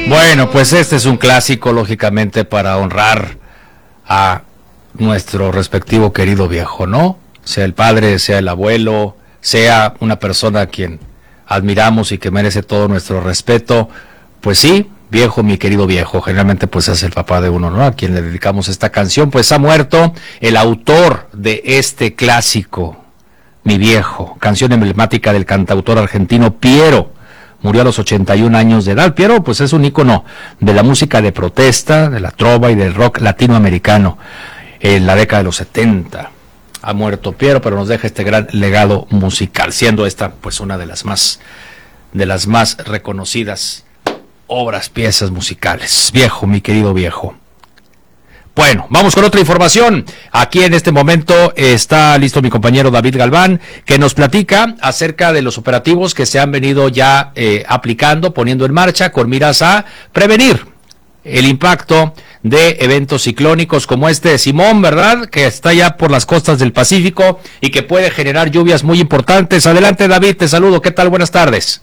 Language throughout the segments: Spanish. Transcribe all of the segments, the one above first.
Bueno, pues este es un clásico, lógicamente, para honrar a nuestro respectivo querido viejo, ¿no? Sea el padre, sea el abuelo, sea una persona a quien admiramos y que merece todo nuestro respeto. Pues sí, viejo, mi querido viejo, generalmente pues es el papá de uno, ¿no? A quien le dedicamos esta canción. Pues ha muerto el autor de este clásico, Mi Viejo, canción emblemática del cantautor argentino Piero. Murió a los 81 años de edad. Piero pues es un ícono de la música de protesta, de la trova y del rock latinoamericano en la década de los 70. Ha muerto Piero, pero nos deja este gran legado musical, siendo esta pues una de las más reconocidas obras, piezas musicales. Viejo, mi querido viejo. Bueno, vamos con otra información. Aquí en este momento está listo mi compañero David Galván, que nos platica acerca de los operativos que se han venido ya aplicando, poniendo en marcha, con miras a prevenir el impacto de eventos ciclónicos como este de Simón, ¿verdad? Que está ya por las costas del Pacífico y que puede generar lluvias muy importantes. Adelante, David, te saludo. ¿Qué tal? Buenas tardes.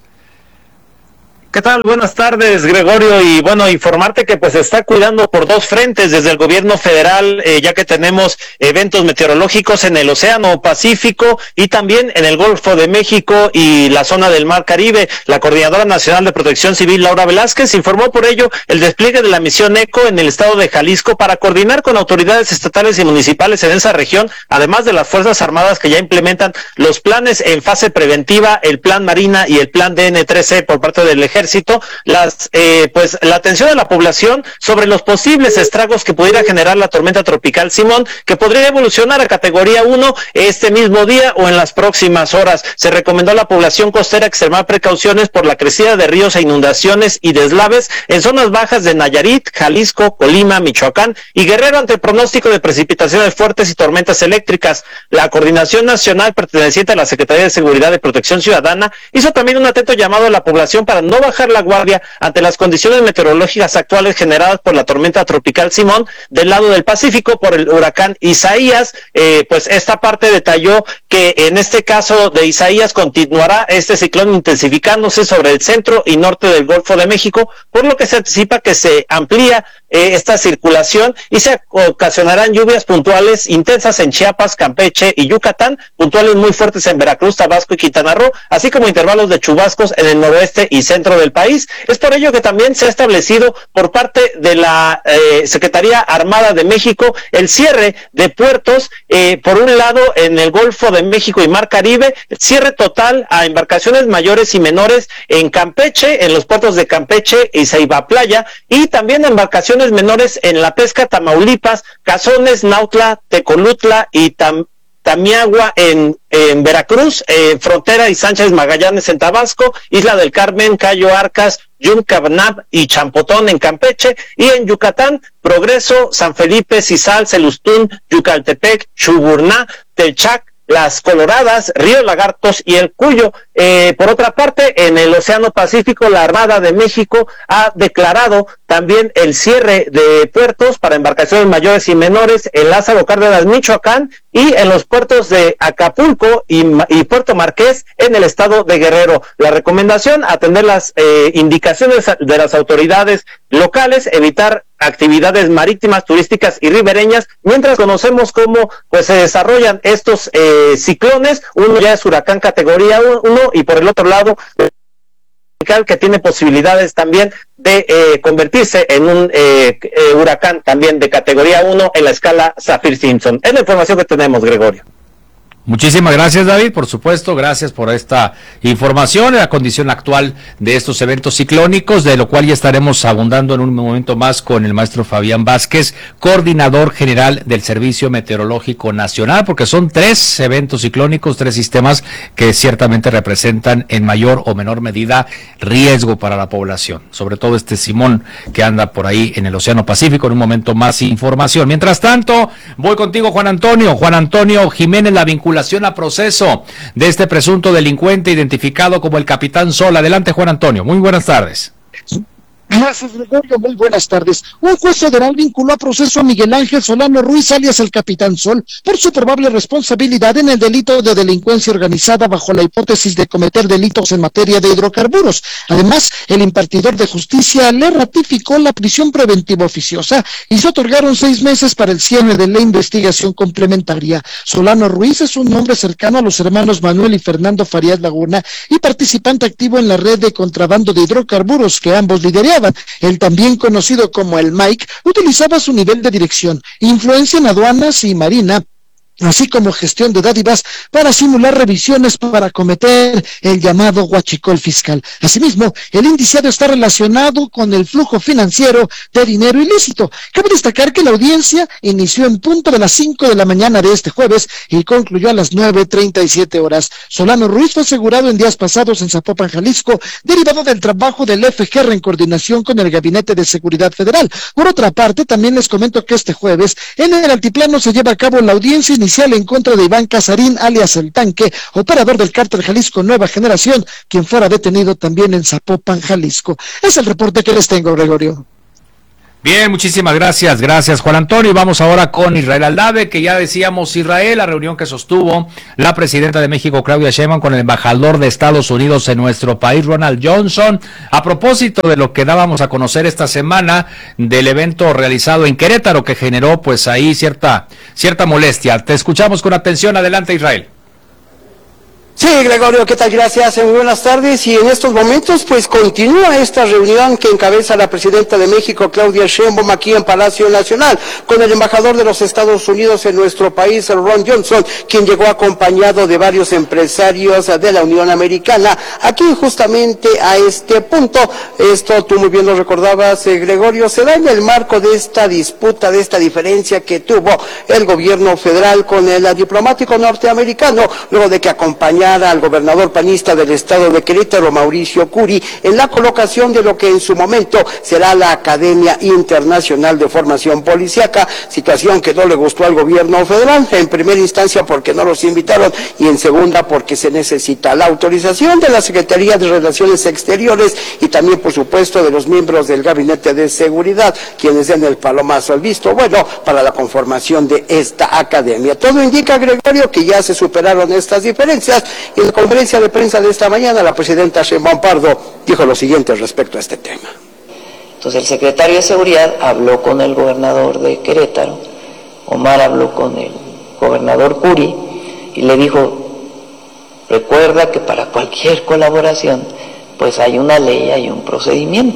¿Qué tal? Buenas tardes, Gregorio, y bueno, informarte que pues se está cuidando por dos frentes desde el gobierno federal, ya que tenemos eventos meteorológicos en el Océano Pacífico y también en el Golfo de México y la zona del Mar Caribe. La Coordinadora Nacional de Protección Civil, Laura Velázquez, informó por ello el despliegue de la misión ECO en el estado de Jalisco para coordinar con autoridades estatales y municipales en esa región, además de las Fuerzas Armadas que ya implementan los planes en fase preventiva, el Plan Marina y el Plan DN3C por parte del Ejército. La atención de la población sobre los posibles estragos que pudiera generar la tormenta tropical Simón, que podría evolucionar a categoría 1 este mismo día o en las próximas horas. Se recomendó a la población costera extremar precauciones por la crecida de ríos e inundaciones y deslaves en zonas bajas de Nayarit, Jalisco, Colima, Michoacán y Guerrero ante el pronóstico de precipitaciones fuertes y tormentas eléctricas. La Coordinación Nacional perteneciente a la Secretaría de Seguridad y Protección Ciudadana hizo también un atento llamado a la población para no bajar la guardia ante las condiciones meteorológicas actuales generadas por la tormenta tropical Simón del lado del Pacífico por el huracán Isaías. Pues esta parte detalló que en este caso de Isaías continuará este ciclón intensificándose sobre el centro y norte del Golfo de México, por lo que se anticipa que se amplía esta circulación y se ocasionarán lluvias puntuales intensas en Chiapas, Campeche y Yucatán, puntuales muy fuertes en Veracruz, Tabasco y Quintana Roo, así como intervalos de chubascos en el noroeste y centro del país. Es por ello que también se ha establecido por parte de la Secretaría Armada de México el cierre de puertos, por un lado en el Golfo de México y Mar Caribe, cierre total a embarcaciones mayores y menores en Campeche, en los puertos de Campeche y Ceiba Playa, y también embarcaciones menores en La Pesca, Tamaulipas, Cazones, Nautla, Tecolutla y Tamiagua en Veracruz, Frontera y Sánchez Magallanes en Tabasco, Isla del Carmen, Cayo Arcas, Yuncabnab y Champotón en Campeche, y en Yucatán, Progreso, San Felipe, Cizal, Celustún, Yucaltepec, Chuburná, Telchac, Las Coloradas, Río Lagartos y el Cuyo. Por otra parte, en el Océano Pacífico, la Armada de México ha declarado también el cierre de puertos para embarcaciones mayores y menores en Lázaro Cárdenas, Michoacán, y en los puertos de Acapulco y Puerto Marqués en el estado de Guerrero. La recomendación, atender las indicaciones de las autoridades locales, evitar actividades marítimas, turísticas y ribereñas, mientras conocemos cómo pues se desarrollan estos ciclones. Uno ya es huracán categoría 1 y por el otro lado que tiene posibilidades también de convertirse en un huracán también de categoría 1 en la escala Saffir-Simpson. Es la información que tenemos, Gregorio. Muchísimas gracias, David, por supuesto, gracias por esta información, la condición actual de estos eventos ciclónicos, de lo cual ya estaremos abundando en un momento más con el maestro Fabián Vázquez, coordinador general del Servicio Meteorológico Nacional, porque son 3 eventos ciclónicos, 3 sistemas que ciertamente representan en mayor o menor medida riesgo para la población, sobre todo este Simón que anda por ahí en el Océano Pacífico. En un momento más información. Mientras tanto, voy contigo, Juan Antonio Jiménez, la vinculación a proceso de este presunto delincuente identificado como el Capitán Sol. Adelante, Juan Antonio. Muy buenas tardes. Gracias, Gregorio. Muy buenas tardes. Un juez federal vinculó a proceso a Miguel Ángel Solano Ruiz, alias el Capitán Sol, por su probable responsabilidad en el delito de delincuencia organizada bajo la hipótesis de cometer delitos en materia de hidrocarburos. Además, el impartidor de justicia le ratificó la prisión preventiva oficiosa y se otorgaron 6 meses para el cierre de la investigación complementaria. Solano Ruiz es un hombre cercano a los hermanos Manuel y Fernando Farías Laguna y participante activo en la red de contrabando de hidrocarburos que ambos lideraban. El también conocido como el Mike utilizaba su nivel de dirección, influencia en aduanas y marina, así como gestión de dádivas para simular revisiones para cometer el llamado huachicol fiscal. Asimismo, el indiciado está relacionado con el flujo financiero de dinero ilícito. Cabe destacar que la audiencia inició en punto de las 5 de la mañana de este jueves y concluyó a las 9:37 horas. Solano Ruiz fue asegurado en días pasados en Zapopan, Jalisco, derivado del trabajo del FGR en coordinación con el Gabinete de Seguridad Federal. Por otra parte, también les comento que este jueves en el altiplano se lleva a cabo la audiencia inicial en contra de Iván Casarín, alias El Tanque, operador del cártel Jalisco Nueva Generación, quien fuera detenido también en Zapopan, Jalisco. Es el reporte que les tengo, Gregorio. Bien, muchísimas gracias, Juan Antonio. Y vamos ahora con Israel Aldave, que ya decíamos, Israel, la reunión que sostuvo la presidenta de México, Claudia Sheinbaum, con el embajador de Estados Unidos en nuestro país, Ronald Johnson, a propósito de lo que dábamos a conocer esta semana del evento realizado en Querétaro, que generó pues ahí cierta molestia. Te escuchamos con atención. Adelante, Israel. Sí, Gregorio, ¿qué tal? Gracias, muy buenas tardes. Y en estos momentos, pues continúa esta reunión que encabeza la presidenta de México, Claudia Sheinbaum, aquí en Palacio Nacional, con el embajador de los Estados Unidos en nuestro país, Ron Johnson, quien llegó acompañado de varios empresarios de la Unión Americana, aquí justamente a este punto. Esto, tú muy bien lo recordabas, Gregorio, se da en el marco de esta disputa, de esta diferencia que tuvo el gobierno federal con el diplomático norteamericano, luego de que acompañara al gobernador panista del estado de Querétaro, Mauricio Curi, en la colocación de lo que en su momento será la Academia Internacional de Formación Policíaca, situación que no le gustó al gobierno federal, en primera instancia porque no los invitaron y en segunda porque se necesita la autorización de la Secretaría de Relaciones Exteriores y también, por supuesto, de los miembros del Gabinete de Seguridad, quienes den el palomazo al visto bueno para la conformación de esta academia. Todo indica, Gregorio, que ya se superaron estas diferencias. Y en la conferencia de prensa de esta mañana, la presidenta Sheinbaum Pardo dijo lo siguiente respecto a este tema. Entonces el secretario de Seguridad habló con el gobernador de Querétaro, Omar habló con el gobernador Curi y le dijo, recuerda que para cualquier colaboración pues hay una ley, hay un procedimiento.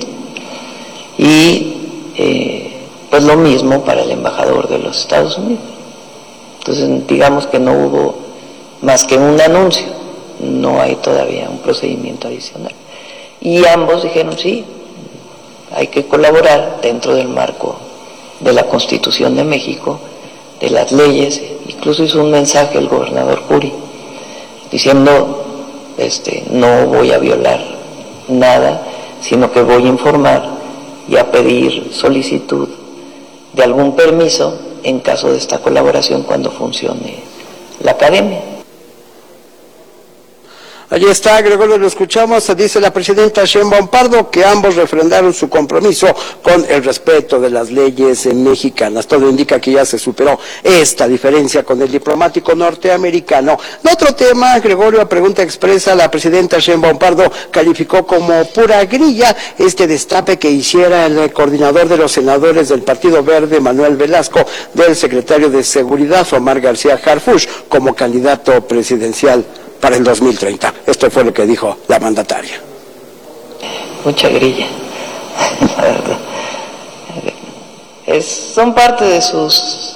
Y pues lo mismo para el embajador de los Estados Unidos. Entonces digamos que no hubo más que un anuncio, no hay todavía un procedimiento adicional. Y ambos dijeron, sí, hay que colaborar dentro del marco de la Constitución de México, de las leyes. Incluso hizo un mensaje el gobernador Curi, diciendo, no voy a violar nada, sino que voy a informar y a pedir solicitud de algún permiso en caso de esta colaboración cuando funcione la academia. Allí está, Gregorio, lo escuchamos, dice la presidenta Sheinbaum Pardo que ambos refrendaron su compromiso con el respeto de las leyes mexicanas. Todo indica que ya se superó esta diferencia con el diplomático norteamericano. En otro tema, Gregorio, a pregunta expresa, la presidenta Sheinbaum Pardo calificó como pura grilla este destape que hiciera el coordinador de los senadores del Partido Verde, Manuel Velasco, del secretario de Seguridad, Omar García Harfuch, como candidato presidencial para el 2030. Esto fue lo que dijo la mandataria. Mucha grilla, la verdad. Son parte de sus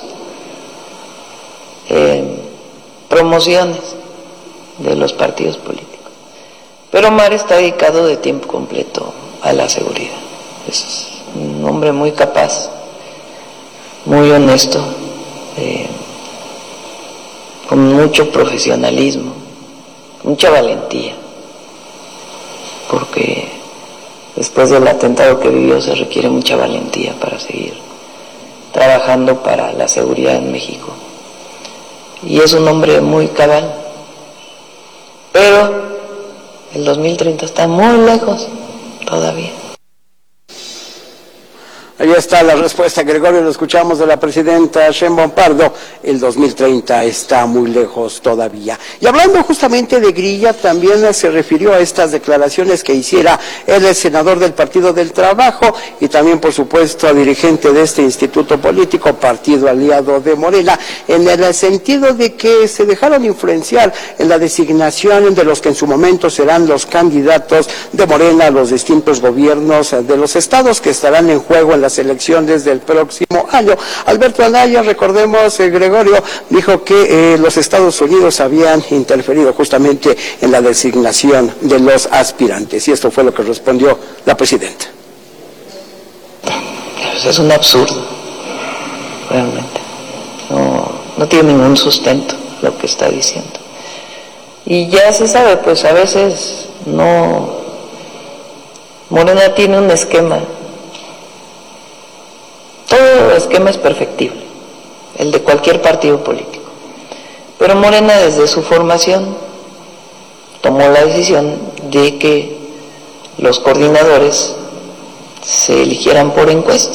promociones de los partidos políticos. Pero Omar está dedicado de tiempo completo a la seguridad. Es un hombre muy capaz, muy honesto, con mucho profesionalismo, mucha valentía, porque después del atentado que vivió se requiere mucha valentía para seguir trabajando para la seguridad en México. Y es un hombre muy cabal, pero el 2030 está muy lejos todavía. Ahí está la respuesta, Gregorio, lo escuchamos de la presidenta Sheinbaum Pardo. El 2030 está muy lejos todavía. Y hablando justamente de grilla, también se refirió a estas declaraciones que hiciera el senador del Partido del Trabajo y también, por supuesto, dirigente de este instituto político, partido aliado de Morena, en el sentido de que se dejaron influenciar en la designación de los que en su momento serán los candidatos de Morena a los distintos gobiernos de los estados que estarán en juego en las elecciones del próximo año. Alberto Anaya, recordemos, Gregorio, dijo que los Estados Unidos habían interferido justamente en la designación de los aspirantes, y esto fue lo que respondió la presidenta. Es un absurdo, realmente. No tiene ningún sustento lo que está diciendo. Y ya se sabe, pues a veces no. Morena tiene un esquema. Todo esquema es perfectible, el de cualquier partido político. Pero Morena, desde su formación, tomó la decisión de que los coordinadores se eligieran por encuesta.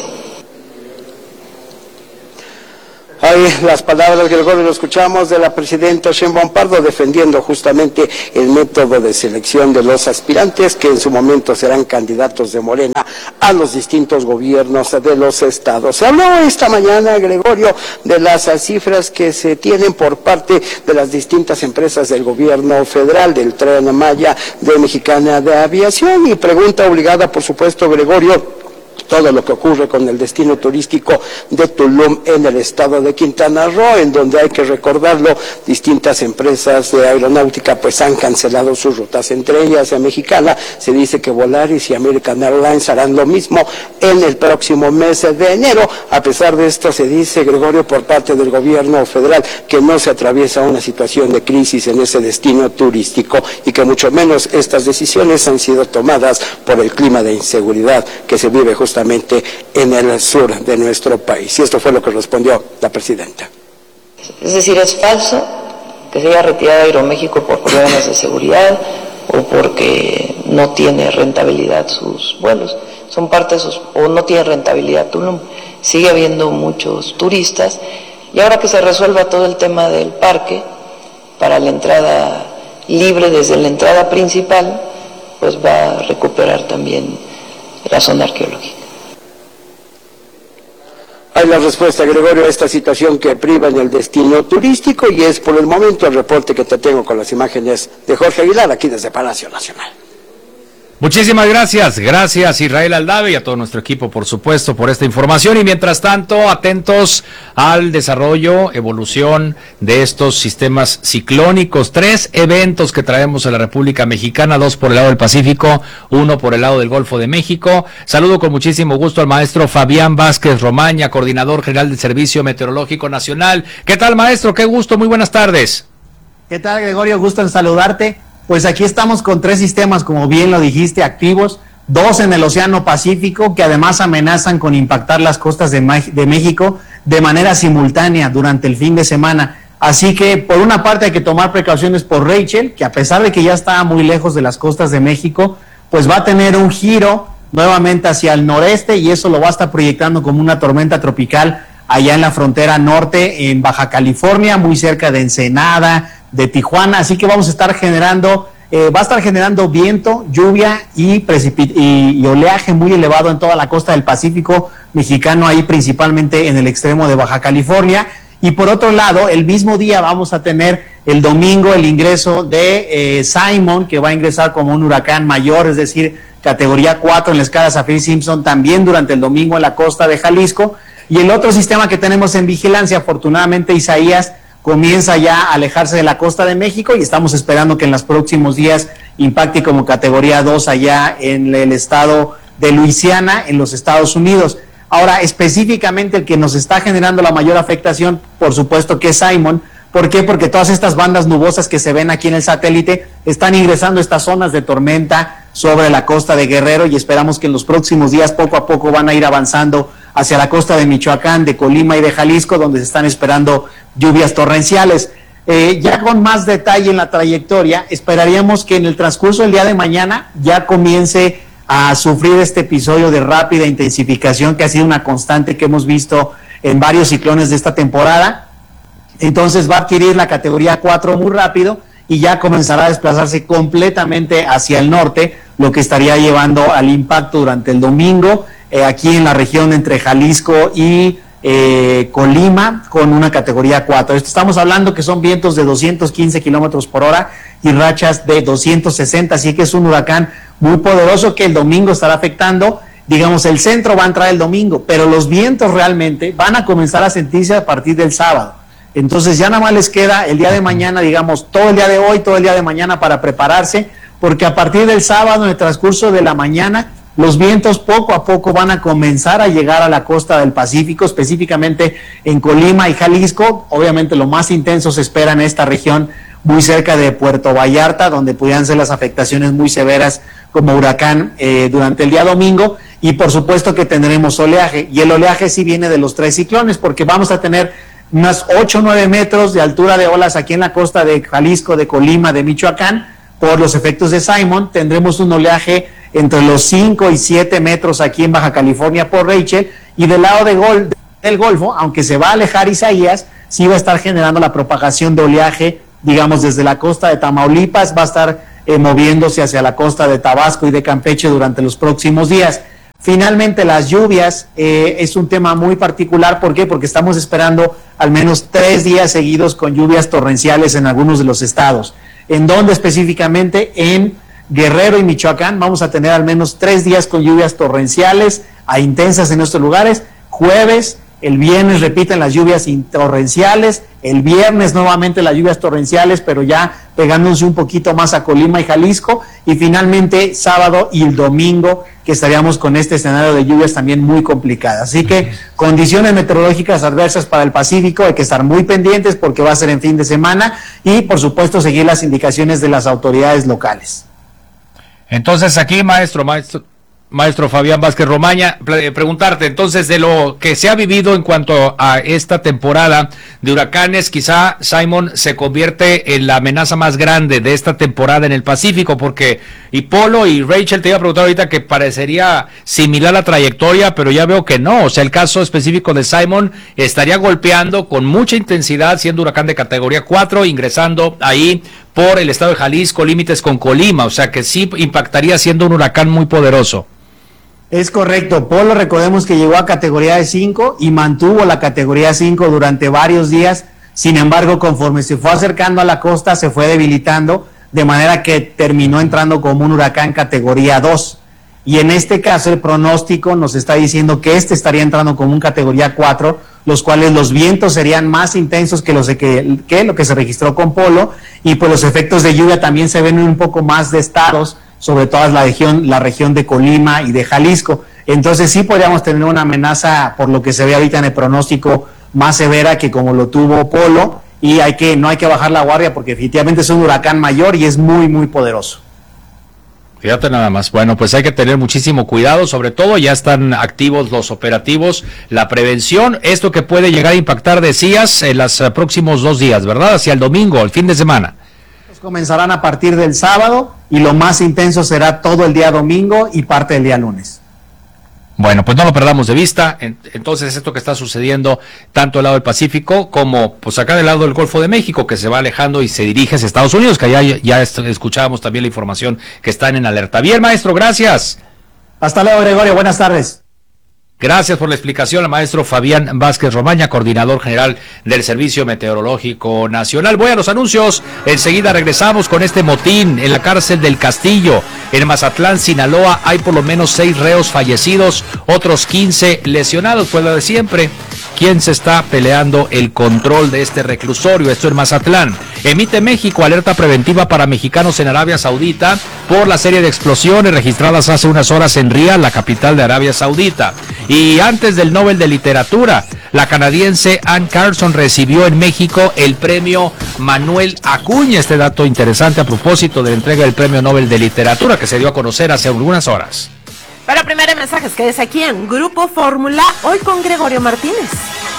Ahí las palabras, Gregorio, lo escuchamos de la presidenta Sheinbaum Pardo defendiendo justamente el método de selección de los aspirantes que en su momento serán candidatos de Morena a los distintos gobiernos de los estados. Se habló esta mañana, Gregorio, de las cifras que se tienen por parte de las distintas empresas del gobierno federal, del Tren Maya, de Mexicana de Aviación, y pregunta obligada, por supuesto, Gregorio, todo lo que ocurre con el destino turístico de Tulum en el estado de Quintana Roo, en donde hay que recordarlo, distintas empresas de aeronáutica pues han cancelado sus rutas, entre ellas Mexicana. Se dice que Volaris y American Airlines harán lo mismo en el próximo mes de enero. A pesar de esto, se dice, Gregorio, por parte del gobierno federal que no se atraviesa una situación de crisis en ese destino turístico y que mucho menos estas decisiones han sido tomadas por el clima de inseguridad que se vive justamente en el sur de nuestro país. Y esto fue lo que respondió la presidenta. Es decir, es falso que se haya retirado Aeroméxico por problemas de seguridad o porque no tiene rentabilidad sus vuelos. Son parte de sus, o no tiene rentabilidad Tulum. Sigue habiendo muchos turistas y ahora que se resuelva todo el tema del parque para la entrada libre desde la entrada principal, pues va a recuperar también la zona arqueológica. Hay la respuesta, Gregorio, a esta situación que priva en el destino turístico, y es por el momento el reporte que te tengo con las imágenes de Jorge Aguilar aquí desde Palacio Nacional. Muchísimas gracias, gracias Israel Aldave y a todo nuestro equipo, por supuesto, por esta información. Y mientras tanto, atentos al desarrollo, evolución de estos sistemas ciclónicos. 3 eventos que traemos a la República Mexicana, 2 por el lado del Pacífico, 1 por el lado del Golfo de México. Saludo con muchísimo gusto al maestro Fabián Vázquez Romaña, coordinador general del Servicio Meteorológico Nacional. ¿Qué tal, maestro? Qué gusto, muy buenas tardes. ¿Qué tal, Gregorio? Gusto en saludarte. Pues aquí estamos con 3 sistemas, como bien lo dijiste, activos, 2 en el Océano Pacífico, que además amenazan con impactar las costas de México de manera simultánea durante el fin de semana. Así que, por una parte, hay que tomar precauciones por Rachel, que a pesar de que ya está muy lejos de las costas de México, pues va a tener un giro nuevamente hacia el noreste, y eso lo va a estar proyectando como una tormenta tropical allá en la frontera norte, en Baja California, muy cerca de Ensenada, de Tijuana. Así que vamos a estar generando, va a estar generando viento, lluvia y oleaje muy elevado en toda la costa del Pacífico mexicano, ahí principalmente en el extremo de Baja California. Y por otro lado, el mismo día vamos a tener el domingo el ingreso de Simon, que va a ingresar como un huracán mayor, es decir, categoría 4 en la escala Saffir-Simpson, también durante el domingo en la costa de Jalisco. Y el otro sistema que tenemos en vigilancia, afortunadamente, Isaías, comienza ya a alejarse de la costa de México y estamos esperando que en los próximos días impacte como categoría 2 allá en el estado de Luisiana, en los Estados Unidos. Ahora, específicamente el que nos está generando la mayor afectación, por supuesto que es Simon. ¿Por qué? Porque todas estas bandas nubosas que se ven aquí en el satélite están ingresando a estas zonas de tormenta sobre la costa de Guerrero, y esperamos que en los próximos días poco a poco van a ir avanzando hacia la costa de Michoacán, de Colima y de Jalisco, donde se están esperando lluvias torrenciales. Ya con más detalle en la trayectoria, esperaríamos que en el transcurso del día de mañana ya comience a sufrir este episodio de rápida intensificación que ha sido una constante que hemos visto en varios ciclones de esta temporada. Entonces va a adquirir la categoría 4 muy rápido y ya comenzará a desplazarse completamente hacia el norte, lo que estaría llevando al impacto durante el domingo aquí en la región entre Jalisco y Colima con una categoría 4. Estamos hablando que son vientos de 215 kilómetros por hora y rachas de 260, así que es un huracán muy poderoso que el domingo estará afectando. Digamos, el centro va a entrar el domingo, pero los vientos realmente van a comenzar a sentirse a partir del sábado. Entonces ya nada más les queda el día de mañana, digamos, todo el día de hoy, todo el día de mañana para prepararse, porque a partir del sábado, en el transcurso de la mañana, los vientos poco a poco van a comenzar a llegar a la costa del Pacífico, específicamente en Colima y Jalisco. Obviamente lo más intenso se espera en esta región muy cerca de Puerto Vallarta, donde pudieran ser las afectaciones muy severas como huracán durante el día domingo. Y por supuesto que tendremos oleaje, y el oleaje sí viene de los 3 ciclones, porque vamos a tener unas 8 o 9 metros de altura de olas aquí en la costa de Jalisco, de Colima, de Michoacán. Por los efectos de Simon tendremos un oleaje entre los 5 y 7 metros aquí en Baja California por Rachel, y del lado del Golfo, aunque se va a alejar Isaías, sí va a estar generando la propagación de oleaje, digamos, desde la costa de Tamaulipas, va a estar moviéndose hacia la costa de Tabasco y de Campeche durante los próximos días. Finalmente, las lluvias es un tema muy particular. ¿Por qué? Porque estamos esperando al menos 3 días seguidos con lluvias torrenciales en algunos de los estados. ¿En dónde específicamente? En Guerrero y Michoacán vamos a tener al menos 3 días con lluvias torrenciales a intensas en estos lugares. Jueves, el viernes repiten las lluvias torrenciales, el viernes nuevamente las lluvias torrenciales, pero ya pegándose un poquito más a Colima y Jalisco, y finalmente sábado y el domingo que estaríamos con este escenario de lluvias también muy complicadas. Así que condiciones meteorológicas adversas para el Pacífico, hay que estar muy pendientes porque va a ser en fin de semana, y por supuesto seguir las indicaciones de las autoridades locales. Entonces aquí, maestro Fabián Vázquez Romaña, preguntarte entonces de lo que se ha vivido en cuanto a esta temporada de huracanes. Quizá Simon se convierte en la amenaza más grande de esta temporada en el Pacífico, porque y Polo y Rachel, te iba a preguntar ahorita que parecería similar la trayectoria, pero ya veo que no. O sea, el caso específico de Simon estaría golpeando con mucha intensidad, siendo huracán de categoría 4, ingresando ahí por el estado de Jalisco, límites con Colima, o sea que sí impactaría siendo un huracán muy poderoso. Es correcto. Polo, recordemos que llegó a categoría de 5 y mantuvo la categoría 5 durante varios días. Sin embargo, conforme se fue acercando a la costa, se fue debilitando, de manera que terminó entrando como un huracán categoría 2. Y en este caso el pronóstico nos está diciendo que estaría entrando como un categoría 4, los cuales los vientos serían más intensos que lo que se registró con Polo, y pues los efectos de lluvia también se ven un poco más de estados, sobre todo la región de Colima y de Jalisco. Entonces sí podríamos tener una amenaza, por lo que se ve ahorita en el pronóstico, más severa que como lo tuvo Polo, y no hay que bajar la guardia porque definitivamente es un huracán mayor y es muy, muy poderoso. Fíjate nada más. Bueno, pues hay que tener muchísimo cuidado, sobre todo ya están activos los operativos, la prevención, esto que puede llegar a impactar, decías, en los próximos 2 días, ¿verdad? Hacia el domingo, el fin de semana. Comenzarán a partir del sábado y lo más intenso será todo el día domingo y parte del día lunes. Bueno, pues no lo perdamos de vista. Entonces, esto que está sucediendo tanto del lado del Pacífico como pues acá del lado del Golfo de México, que se va alejando y se dirige hacia Estados Unidos, que allá ya escuchábamos también la información que están en alerta. Bien, maestro, gracias. Hasta luego, Gregorio, buenas tardes. Gracias por la explicación al maestro Fabián Vázquez Romaña, coordinador general del Servicio Meteorológico Nacional. Voy a los anuncios, enseguida regresamos con este motín en la cárcel del Castillo. En Mazatlán, Sinaloa, hay por lo menos 6 reos fallecidos, otros 15 lesionados. Pues lo de siempre, ¿quién se está peleando el control de este reclusorio? Esto en Mazatlán. Emite México alerta preventiva para mexicanos en Arabia Saudita por la serie de explosiones registradas hace unas horas en Riad, la capital de Arabia Saudita. Y antes del Nobel de Literatura, la canadiense Anne Carson recibió en México el premio Manuel Acuña. Este dato interesante a propósito de la entrega del premio Nobel de Literatura que se dio a conocer hace algunas horas. Pero primero mensajes, quédese aquí en Grupo Fórmula, hoy con Gregorio Martínez.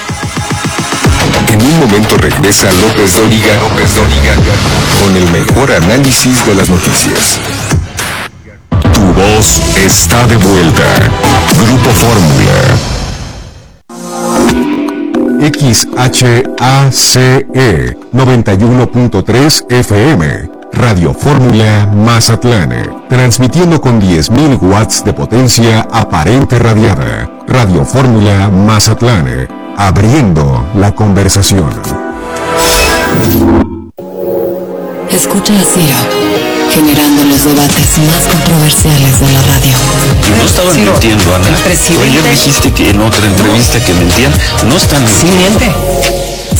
En un momento regresa López Dóriga con el mejor análisis de las noticias. Tu voz está de vuelta. Grupo Fórmula. XHACE 91.3 FM. Radio Fórmula Mazatlán. Transmitiendo con 10.000 watts de potencia aparente radiada. Radio Fórmula Mazatlán. Abriendo la conversación. Escucha a Ciro, generando los debates más controversiales de la radio. No estaban mintiendo, Ana. Ayer dijiste que en otra entrevista que mentían. No están mintiendo. ¿Sí miente?